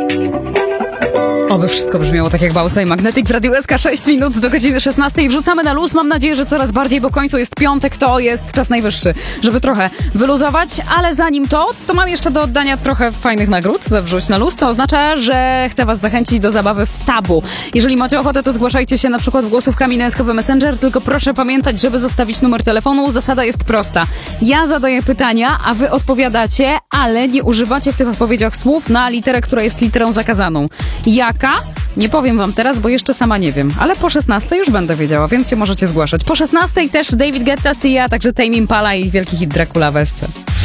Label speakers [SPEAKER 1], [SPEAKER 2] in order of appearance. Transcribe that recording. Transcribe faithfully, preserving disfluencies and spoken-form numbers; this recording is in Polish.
[SPEAKER 1] Oby wszystko brzmiało tak jak Bausa i Magnetic w Radiu S K. sześć minut do godziny szesnastej. Wrzucamy na luz. Mam nadzieję, że coraz bardziej, bo w końcu jest piątek, to jest czas najwyższy, żeby trochę wyluzować. Ale zanim to, to mam jeszcze do oddania trochę fajnych nagród we Wrzuć na luz, co oznacza, że chcę was zachęcić do zabawy w tabu. Jeżeli macie ochotę, to zgłaszajcie się na przykład głosówkami na S K P Messenger, tylko proszę pamiętać, żeby zostawić numer telefonu. Zasada jest prosta. Ja zadaję pytania, a wy odpowiadacie, ale nie używacie w tych odpowiedziach słów na literę, która jest literą zakazaną. Jaka? Nie powiem wam teraz, bo jeszcze sama nie wiem, ale po szesnastej już będę wiedziała, więc się możecie zgłaszać. Po szesnastej też David Guetta, Sia, także Tame Impala i wielki hit Dracula w S C.